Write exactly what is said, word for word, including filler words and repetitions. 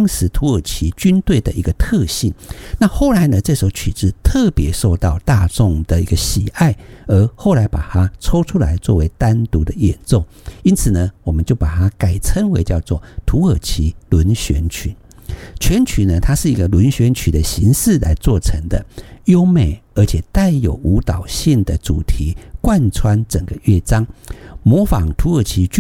当时土耳其军队的一个特性。那后来呢，这首曲子特别受到大众的一个喜爱，而后来把它抽出来作为单独的演奏，因此呢，我们就把它改称为叫做土耳其轮旋曲。全曲呢，它是一个轮旋曲的形式来做成的，优美而且带有舞蹈性的主题贯穿整个乐章，模仿土耳其